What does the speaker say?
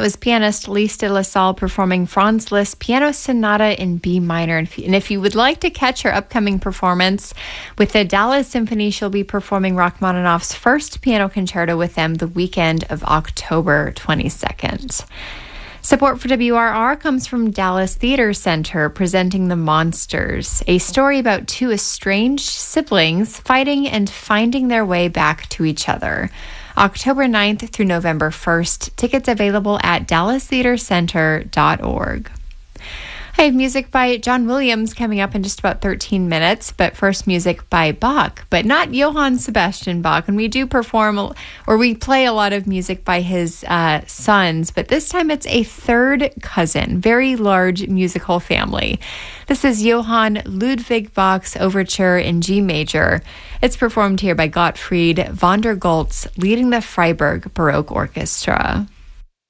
was pianist Lise de la Salle performing Franz Liszt Piano Sonata in B minor. And if you would like to catch her upcoming performance with the Dallas Symphony, she'll be performing Rachmaninoff's first piano concerto with them the weekend of October 22nd. Support for WRR comes from Dallas Theater Center, presenting The Monsters, a story about two estranged siblings fighting and finding their way back to each other. October 9th through November 1st. Tickets available at dallastheatercenter.org. I have music by John Williams coming up in just about 13 minutes, but first music by Bach, but not Johann Sebastian Bach. And we do perform, or we play a lot of music by his sons, but this time it's a third cousin, very large musical family. This is Johann Ludwig Bach's Overture in G major. It's performed here by Gottfried von der Goltz, leading the Freiburg Baroque Orchestra.